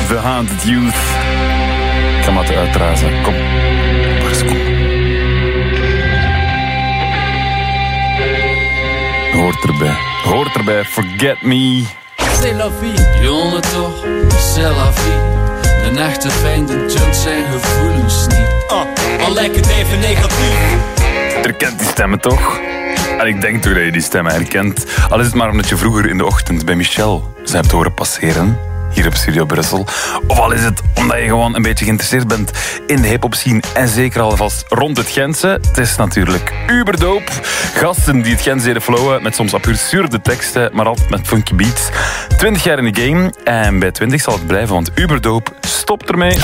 The Haunted Youth. Ik ga maar te uitrazen. Kom. Hoort erbij. Forget Me. C'est la vie. Jongen toch, c'est la vie. De echte vreemde junk zijn gevoelens niet. Al lijkt het even negatief. Je herkent die stemmen toch? En ik denk toch dat je die stemmen herkent. Al is het maar omdat je vroeger in de ochtend bij Michel ze hebt horen passeren. Hier op Studio Brussel. Of al is het omdat je gewoon een beetje geïnteresseerd bent in de hip-hop scene. En zeker alvast rond het Gentse. Het is natuurlijk uberdope. Gasten die het Gens deden flowen met soms absurde teksten, maar altijd met funky beats. 20 jaar in de game. En bij 20 zal het blijven, want uberdope stopt ermee.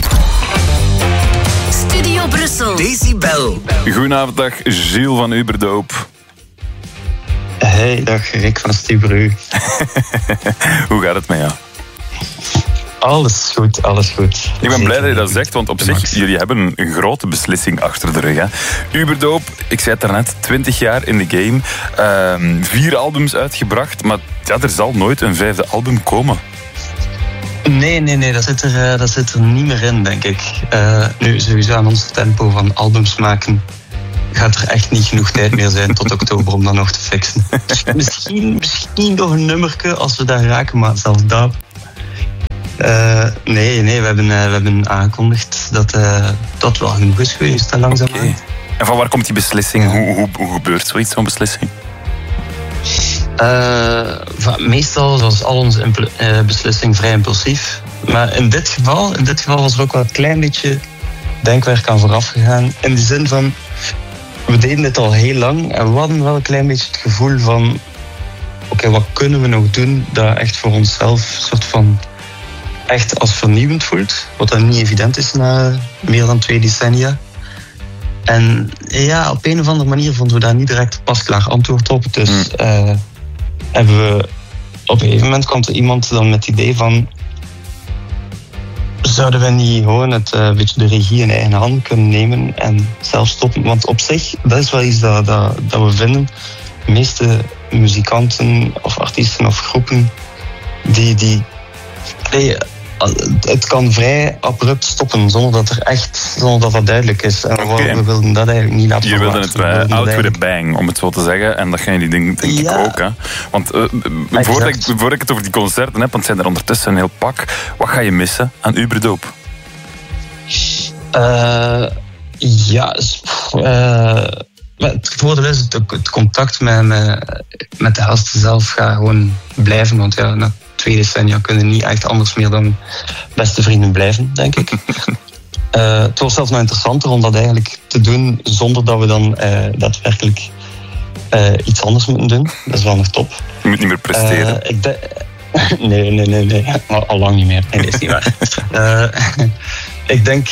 Studio Brussel. Decibel. Goedenavond, dag Gilles van Uberdope. Hey, dag Rick van Stubru. Hoe gaat het met jou? Alles goed. Ik ben blij dat je dat zegt, want op zich, jullie hebben een grote beslissing achter de rug. Hè. Uberdope, ik zei het daarnet, 20 jaar in de game. 4 albums uitgebracht, maar ja, er zal nooit een 5e album komen. Nee, dat zit er niet meer in, denk ik. Nu, sowieso aan ons tempo van albums maken gaat er echt niet genoeg tijd meer zijn tot oktober om dat nog te fixen. Misschien nog een nummerke als we daar raken, maar zelfs dat... Nee, we hebben aangekondigd dat dat wel genoeg is geweest, langzaam. Okay. En van waar komt die beslissing? Hoe gebeurt zoiets, zo'n beslissing? Meestal was al onze beslissing vrij impulsief. Maar in dit geval was er ook wel een klein beetje denkwerk aan vooraf gegaan. In de zin van, we deden dit al heel lang en we hadden wel een klein beetje het gevoel van... Oké, wat kunnen we nog doen dat echt voor onszelf soort van... echt als vernieuwend voelt, wat dan niet evident is na meer dan 2 decennia. En ja, op een of andere manier vonden we daar niet direct pasklaar antwoord op. Dus hebben we... Op een gegeven moment kwam er iemand dan met het idee van... Zouden we niet gewoon een beetje de regie in eigen hand kunnen nemen en zelf stoppen? Want op zich, dat is wel iets dat we vinden. De meeste muzikanten of artiesten of groepen het kan vrij abrupt stoppen zonder dat dat duidelijk is. En we wilden dat eigenlijk niet laten verwachten. Je wilde het out with a bang, om het zo te zeggen. En dat gaan jullie denk ik ook. Hè? Want voordat ik het over die concerten heb, want het zijn er ondertussen een heel pak. Wat ga je missen aan Uberdope? Het voordeel is het contact met de gasten zelf gaat gewoon blijven. Want ja, na 2 decennia kunnen niet echt anders meer dan beste vrienden blijven, denk ik. Het wordt zelfs nog interessanter om dat eigenlijk te doen zonder dat we dan daadwerkelijk iets anders moeten doen. Dat is wel nog top. Je moet niet meer presteren. Nee. Maar al lang niet meer. Nee, dat is niet waar. Ik denk,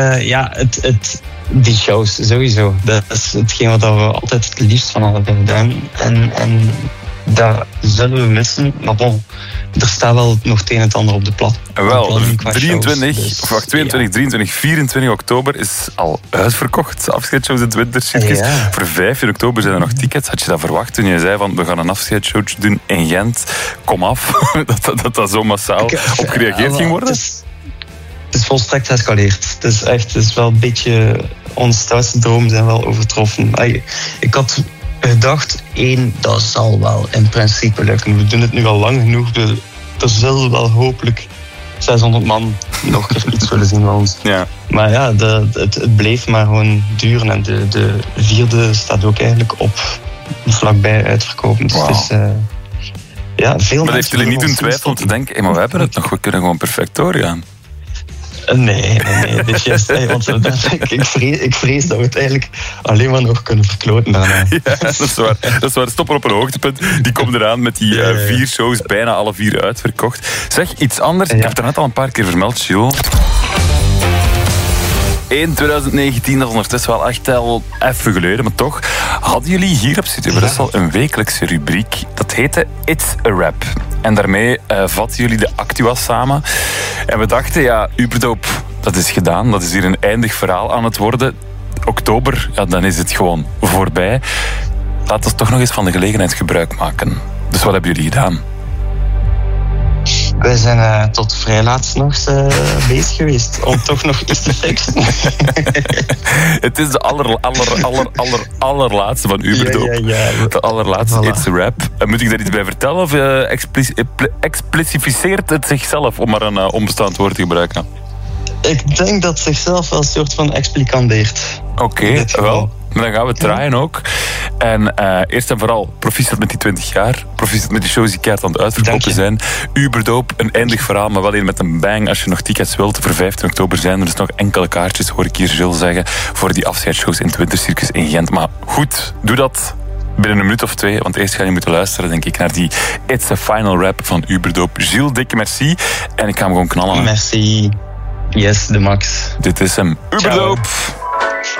die shows sowieso. Dat is hetgeen wat we altijd het liefst van hebben gedaan. En dat zullen we missen. Maar bon, er staat wel nog het een en het ander op de plat. Wel, 23, 24 oktober is al uitverkocht. Afscheidsshows in het Winterscircus. Ja. Voor 15 oktober zijn er nog tickets. Had je dat verwacht toen je zei van we gaan een afscheidsshow doen in Gent? Kom af. dat zo massaal op gereageerd ging worden? Het is volstrekt escaleerd. Het is wel een beetje... Onze stoutste dromen zijn wel overtroffen. Ik had gedacht, dat zal wel in principe lukken. We doen het nu al lang genoeg. Er zullen wel hopelijk 600 man nog een keer iets willen zien van ons. Ja. Maar ja, het bleef maar gewoon duren. En de 4e staat ook eigenlijk op vlakbij uitverkopen. Dus het is... veel maar heeft jullie niet doen twijfel om te denken, maar we hebben het nog, we kunnen gewoon perfect doorgaan. Nee. Dit is juist, want ik vrees dat we het eigenlijk alleen maar nog kunnen verkloten daarna. Ja, dat is waar. Stoppen op een hoogtepunt. Die komt eraan met die 4 shows, bijna alle 4 uitverkocht. Zeg, iets anders. Ik heb het er net al een paar keer vermeld, Gilles. In 2019, dat is ondertussen wel echt al even geleden, maar toch, hadden jullie hier op Studio Brussel een wekelijkse rubriek. Dat heette It's a Rap. En daarmee vatten jullie de actua samen. En we dachten, Uberdope, dat is gedaan. Dat is hier een eindig verhaal aan het worden. Oktober, dan is het gewoon voorbij. Laten we toch nog eens van de gelegenheid gebruik maken. Dus wat hebben jullie gedaan? Wij zijn tot vrij laatst nog bezig geweest om toch nog iets te fixen. Het is de allerlaatste van Uberdoop. Ja. De allerlaatste Voilà. It's a Rap. Moet ik daar iets bij vertellen of explicificeert het zichzelf, om maar een onbestaand woord te gebruiken? Ik denk dat zichzelf wel een soort van explicandeert. Oké, wel. Maar dan gaan we draaien ook. En eerst en vooral, proficiat met die 20 jaar. Proficiat met die shows die keihard aan het uitverkopen zijn. Uberdoop, een eindig verhaal, maar wel hier met een bang. Als je nog tickets wilt, voor 15 oktober zijn er dus nog enkele kaartjes, hoor ik hier Gilles zeggen, voor die afscheidsshows in het Wintercircus in Gent. Maar goed, doe dat binnen een minuut of 2, want eerst ga je moeten luisteren, denk ik, naar die It's a Final Rap van Uberdoop. Gilles, dikke merci. En ik ga hem gewoon knallen. Merci. Yes, de max. Dit is hem. Uberdoop.